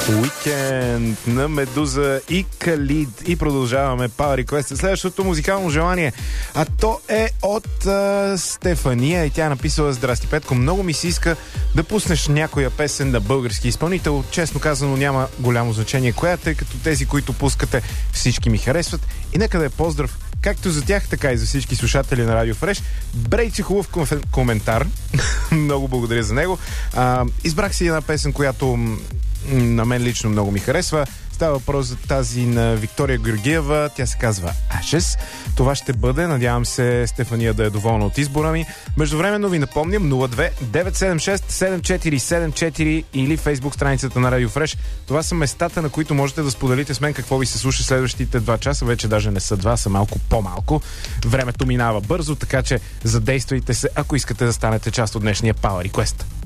Уикенд на Медуза и Калид. И продължаваме Power Request. Следващото музикално желание, а то е от Стефания и тя е написала: Здрасти, Петко, много ми се иска да пуснеш някоя песен на български изпълнител. Честно казано няма голямо значение коя, тъй като тези, които пускате, всички ми харесват. И нека да е поздрав както за тях, така и за всички слушатели на Радио Фреш. Брейче, хубав коментар. Много благодаря за него. Избрах си една песен, която на мен лично много ми харесва. Става въпрос за тази на Виктория Георгиева. Тя се казва Ashes. Това ще бъде, надявам се Стефания да е доволна от избора ми. Междувременно ви напомням 02-976-7474 или фейсбук страницата на Радио Фреш. Това са местата, на които можете да споделите с мен какво ви се слуша следващите 2 часа. Вече даже не са 2, са малко по-малко. Времето минава бързо, така че задействайте се, ако искате да станете част от днешния Power Request.